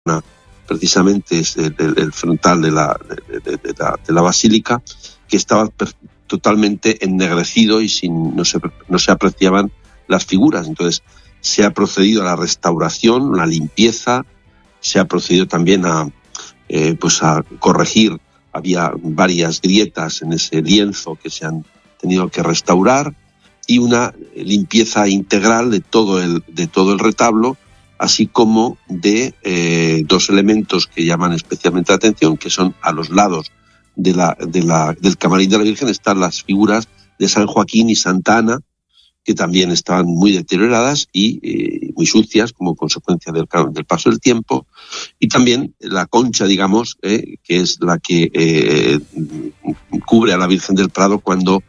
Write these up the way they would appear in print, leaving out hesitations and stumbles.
precisamente es el frontal de la basílica, que estaba totalmente ennegrecido y no se apreciaban las figuras. Entonces se ha procedido a la restauración, la limpieza, se ha procedido también a corregir. Había varias grietas en ese lienzo que se han tenido que restaurar, y una limpieza integral de todo el retablo, así como de dos elementos que llaman especialmente la atención, que son a los lados del camarín de la Virgen están las figuras de San Joaquín y Santa Ana, que también estaban muy deterioradas y muy sucias como consecuencia del paso del tiempo, y también la concha, digamos, que es la que cubre a la Virgen del Prado cuando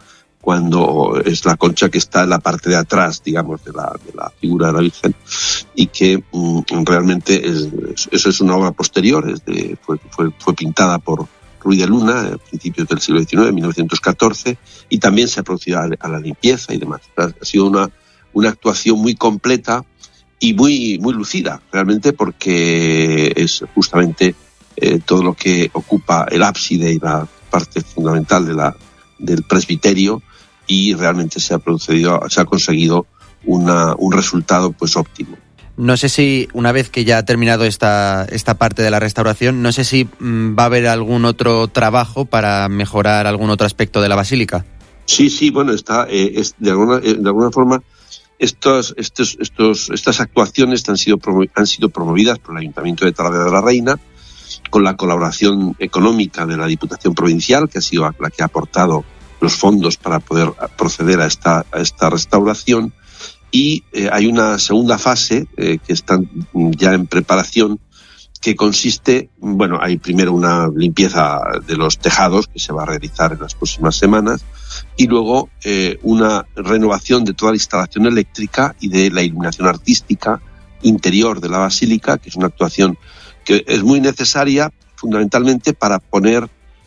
es la concha que está en la parte de atrás, digamos, de la figura de la Virgen, y que realmente eso es una obra posterior, fue pintada por Ruiz de Luna a principios del siglo XIX, 1914, y también se ha procedido a la limpieza y demás. Ha sido una actuación muy completa y muy, muy lucida, realmente, porque es justamente todo lo que ocupa el ábside y la parte fundamental del presbiterio, y realmente se ha conseguido un resultado pues óptimo. No sé si, una vez que ya ha terminado esta parte de la restauración, no sé si va a haber algún otro trabajo para mejorar algún otro aspecto de la basílica. Sí, bueno, de alguna forma estas actuaciones han sido promovidas por el Ayuntamiento de Talavera de la Reina, con la colaboración económica de la Diputación Provincial, que ha sido la que ha aportado los fondos para poder proceder a esta restauración. Y hay una segunda fase que está ya en preparación, que consiste, hay primero una limpieza de los tejados que se va a realizar en las próximas semanas, y luego una renovación de toda la instalación eléctrica y de la iluminación artística interior de la basílica, que es una actuación que es muy necesaria fundamentalmente para poner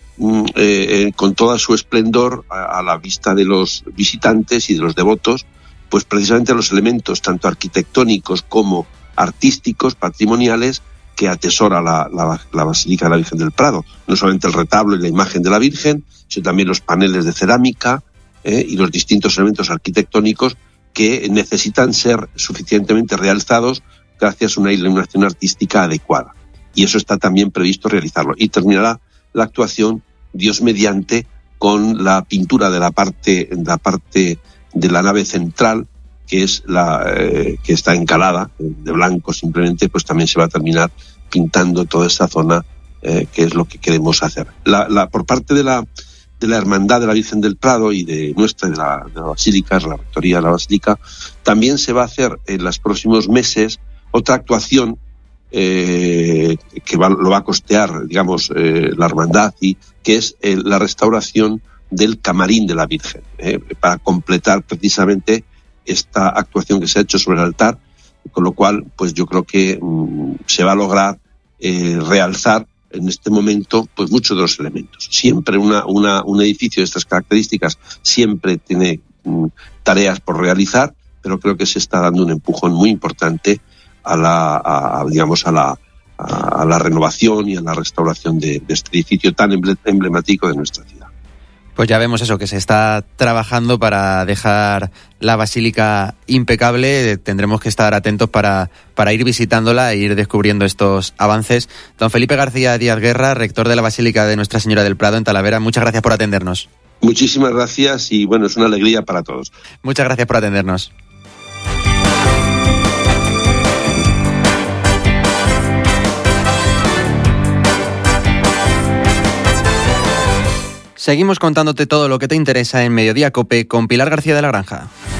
con toda su esplendor a la vista de los visitantes y de los devotos, pues precisamente los elementos tanto arquitectónicos como artísticos, patrimoniales, que atesora la Basílica de la Virgen del Prado. No solamente el retablo y la imagen de la Virgen, sino también los paneles de cerámica y los distintos elementos arquitectónicos que necesitan ser suficientemente realzados gracias a una iluminación artística adecuada. Y eso está también previsto realizarlo. Y terminará la actuación, Dios mediante, con la pintura de la parte de la nave central, que es que está encalada de blanco simplemente, pues también se va a terminar pintando toda esa zona, que es lo que queremos hacer. Por parte de la Hermandad de la Virgen del Prado y de la Basílica, la Rectoría de la Basílica, también se va a hacer en los próximos meses otra actuación que lo va a costear, digamos, la Hermandad, y que es la restauración del camarín de la Virgen, para completar precisamente esta actuación que se ha hecho sobre el altar, con lo cual pues yo creo que se va a lograr realzar en este momento pues muchos de los elementos. Siempre un edificio de estas características siempre tiene tareas por realizar, pero creo que se está dando un empujón muy importante a la renovación y a la restauración de este edificio tan emblemático de nuestra ciudad. Pues ya vemos eso, que se está trabajando para dejar la basílica impecable. Tendremos que estar atentos para ir visitándola e ir descubriendo estos avances. Don Felipe García Díaz Guerra, rector de la Basílica de Nuestra Señora del Prado en Talavera, muchas gracias por atendernos. Muchísimas gracias y es una alegría para todos. Muchas gracias por atendernos. Seguimos contándote todo lo que te interesa en Mediodía COPE con Pilar García de la Granja.